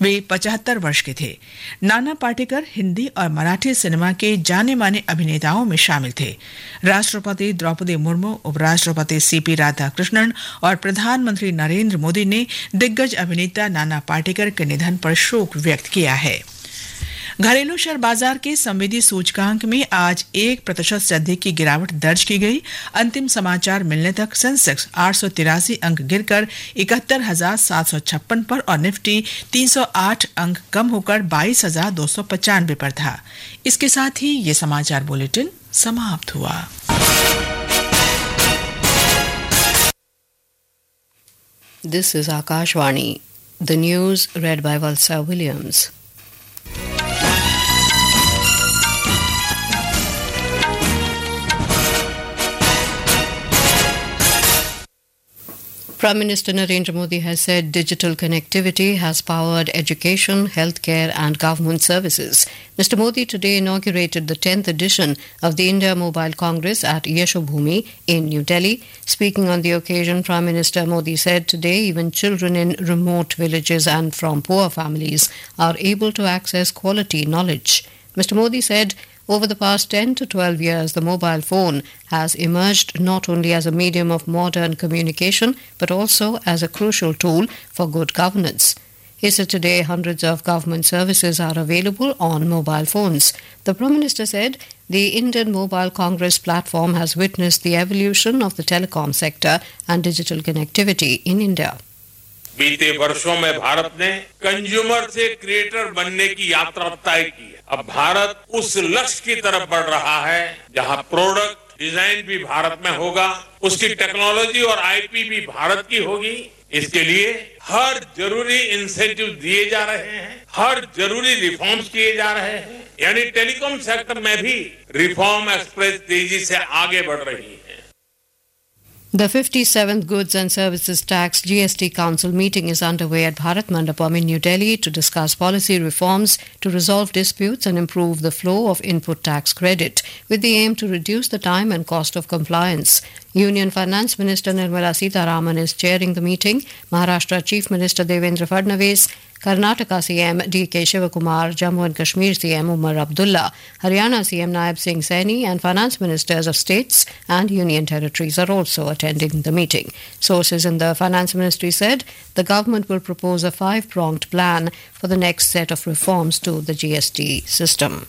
वे 75 वर्ष के थे। नाना पाटेकर हिंदी और मराठी सिनेमा के जाने माने अभिनेताओं में शामिल थे। राष्ट्रपति द्रौपदी मुर्मू, उपराष्ट्रपति सीपी राधाकृष्णन और प्रधानमंत्री नरेंद्र मोदी ने दिग्गज अभिनेता नाना पाटेकर के निधन पर शोक व्यक्त किया है। घरेलू शेयर बाजार के संवेदी सूचकांक में आज 1% से अधिक की गिरावट दर्ज की गई। अंतिम समाचार मिलने तक सेंसेक्स 883 अंक गिरकर 71,756 पर और निफ्टी 308 अंक कम होकर 22,295 पर था। इसके साथ ही ये समाचार बुलेटिन समाप्त हुआ। This is Akashvani. The news read by Valsa Williams. Prime Minister Narendra Modi has said digital connectivity has powered education, healthcare and government services. Mr. Modi today inaugurated the 10th edition of the India Mobile Congress at Yashobhoomi in New Delhi. Speaking on the occasion, Prime Minister Modi said today even children in remote villages and from poor families are able to access quality knowledge. Mr. Modi said over the past 10 to 12 years, the mobile phone has emerged not only as a medium of modern communication, but also as a crucial tool for good governance. He said today hundreds of government services are available on mobile phones. The Prime Minister said the Indian Mobile Congress platform has witnessed the evolution of the telecom sector and digital connectivity in India. बीते वर्षों में भारत ने consumer से creator बनने की यात्रा तय की है। अब भारत उस लक्ष्य की तरफ बढ़ रहा है जहां प्रोडक्ट डिजाइन भी भारत में होगा, उसकी टेक्नोलॉजी और आईपी भी भारत की होगी। इसके लिए हर जरूरी इंसेंटिव दिए जा रहे हैं, हर जरूरी रिफॉर्म्स किए जा रहे हैं। यानी टेलीकॉम सेक्टर में भी रिफॉर्म एक्सप्रेस तेजी से आगे बढ़ रही है। The 57th Goods and Services Tax GST Council meeting is underway at Bharat Mandapam in New Delhi to discuss policy reforms to resolve disputes and improve the flow of input tax credit, with the aim to reduce the time and cost of compliance. Union Finance Minister Nirmala Sitharaman is chairing the meeting. Maharashtra Chief Minister Devendra Fadnavis, Karnataka CM D.K. Shivakumar, Jammu and Kashmir CM Umar Abdullah, Haryana CM Naib Singh Saini and finance ministers of states and union territories are also attending the meeting. Sources in the finance ministry said the government will propose a 5-pronged plan for the next set of reforms to the GST system.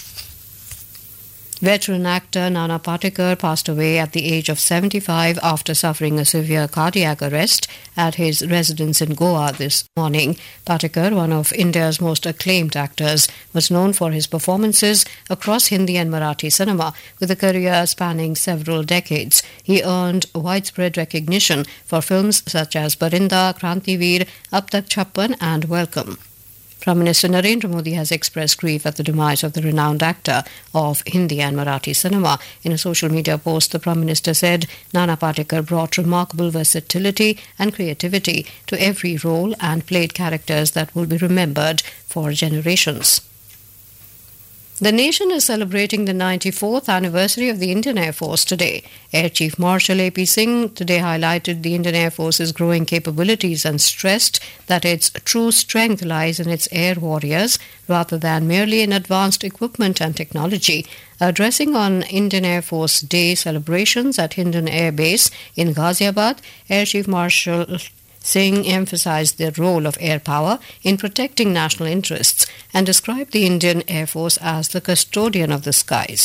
Veteran actor Nana Patekar passed away at the age of 75 after suffering a severe cardiac arrest at his residence in Goa this morning. Patekar, one of India's most acclaimed actors, was known for his performances across Hindi and Marathi cinema, with a career spanning several decades. He earned widespread recognition for films such as Barinda, Krantiveer, Ab Tak Chhappan and Welcome. Prime Minister Narendra Modi has expressed grief at the demise of the renowned actor of Hindi and Marathi cinema. In a social media post, the Prime Minister said Nana Patekar brought remarkable versatility and creativity to every role and played characters that will be remembered for generations. The nation is celebrating the 94th anniversary of the Indian Air Force today. Air Chief Marshal A.P. Singh today highlighted the Indian Air Force's growing capabilities and stressed that its true strength lies in its air warriors rather than merely in advanced equipment and technology. Addressing on Indian Air Force Day celebrations at Hindon Air Base in Ghaziabad, Air Chief Marshal Singh emphasized the role of air power in protecting national interests and described the Indian Air Force as the custodian of the skies.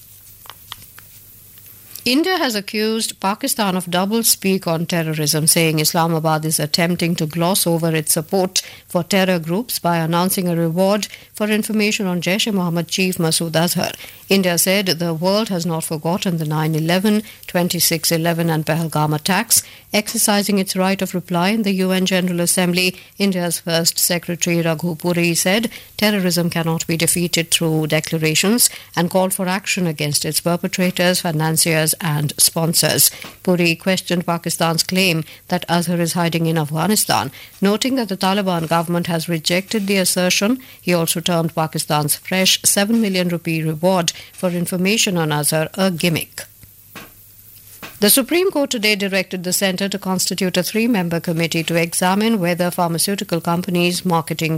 India has accused Pakistan of double-speak on terrorism, saying Islamabad is attempting to gloss over its support for terror groups by announcing a reward for information on Jaish-e-Mohammed chief Masood Azhar. India said the world has not forgotten the 9/11, 26/11 and Pahalgam attacks. Exercising its right of reply in the UN General Assembly, India's First Secretary Raghu Puri said terrorism cannot be defeated through declarations and called for action against its perpetrators, financiers and sponsors. Puri questioned Pakistan's claim that Azhar is hiding in Afghanistan, noting that the Taliban government has rejected the assertion. He also termed Pakistan's fresh 7 million rupee reward for information on Azhar a gimmick. The Supreme Court today directed the Centre to constitute a 3-member committee to examine whether pharmaceutical companies marketing